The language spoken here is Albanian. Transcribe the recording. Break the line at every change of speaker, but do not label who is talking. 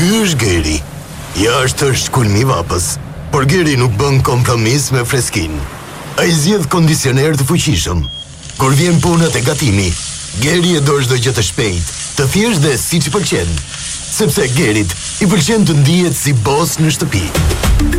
Ky është Geri. Jashtë është kulmi vapës, por Geri nuk bën kompromis me freskin. Ai zgjedh kondicioner të fuqishëm. Kur vjen puna te gatimi, Geri e do çdo gjë të shpejtë, të thjeshtë dhe siç i pëlqen. Sepse Gerit i pëlqen të ndihet si bos në shtëpi.